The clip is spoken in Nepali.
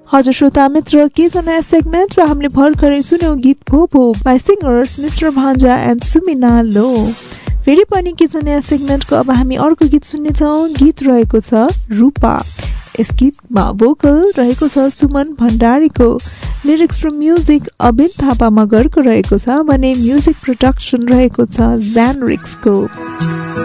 हजुर श्रोता मित्र, के छ नयाँ सेगमेन्ट र हामीले भर्खरै सुन्यौं गीत भोभो by singers mister भान्जा and Sumina लो। फेरि पनि के छ नयाँ सेगमेन्टको अब हामी अर्को गीत सुन्नेछौँ। गीत रहेको छ रूपा। यस गीतमा भोकल रहेको छ सुमन भण्डारीको, लिरिक्स र म्युजिक अबिन थापा मगरको रहेको छ भने म्युजिक प्रोडक्सन रहेको छ ज्यानरिक्सको।